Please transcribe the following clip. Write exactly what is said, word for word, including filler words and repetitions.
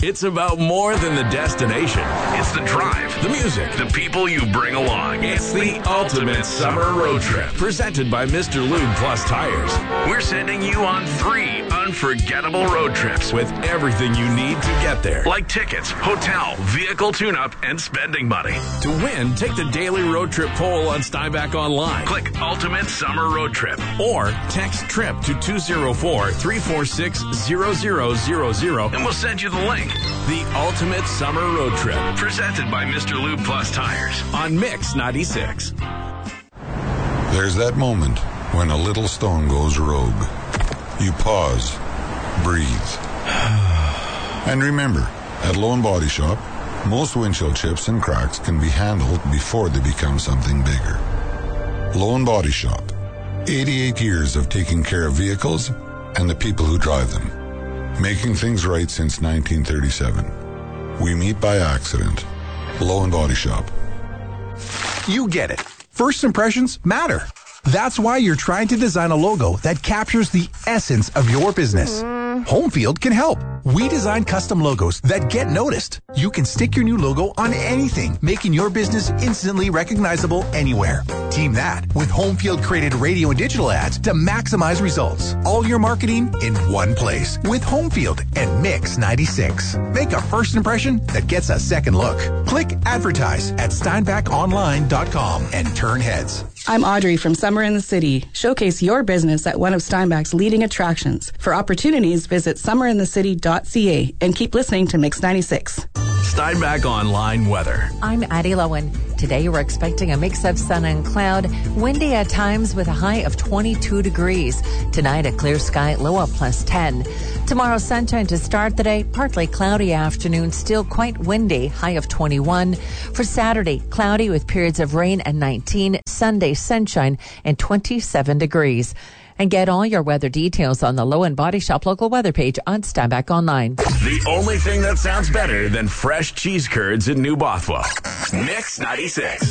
It's about more than the destination. It's the drive, the music, the people you bring along. It's the ultimate summer road trip. Presented by Mister Lube Plus Tires. We're sending you on three unforgettable road trips with everything you need to get there. Like tickets, hotel, vehicle tune-up, and spending money. To win, take the daily road trip poll on Steinbach Online. Click Ultimate Summer Road Trip. Or text TRIP to two zero four, three four six, zero zero zero zero and we'll send you the link. The Ultimate Summer Road Trip. Presented by Mister Lube Plus Tires on Mix ninety-six. There's that moment when a little stone goes rogue. You pause, breathe. And remember, at Low and Body Shop, most windshield chips and cracks can be handled before they become something bigger. Low and Body Shop. eighty-eight years of taking care of vehicles and the people who drive them. Making things right since nineteen thirty-seven. We meet by accident. Low and Body Shop. You get it. First impressions matter. That's why you're trying to design a logo that captures the essence of your business. Homefield can help. We design custom logos that get noticed. You can stick your new logo on anything, making your business instantly recognizable anywhere. Team that with Homefield created radio and digital ads to maximize results. All your marketing in one place with Homefield and Mix ninety-six. Make a first impression that gets a second look. Click advertise at steinbach online dot com and turn heads. I'm Audrey from Summer in the City. Showcase your business at one of Steinbach's leading attractions. For opportunities, visit summer in the city dot c a and keep listening to Mix ninety-six. Steinbach Online weather. I'm Addie Lowen. Today we're expecting a mix of sun and cloud, windy at times with a high of twenty-two degrees. Tonight a clear sky, low of plus ten. Tomorrow sunshine to start the day, partly cloudy afternoon, still quite windy, high of twenty-one. For Saturday, cloudy with periods of rain and nineteen. Sunday sunshine and twenty-seven degrees. And get all your weather details on the Low and Body Shop local weather page on Steinbach Online. The only thing that sounds better than fresh cheese curds in New Bothwell. Mix ninety-six.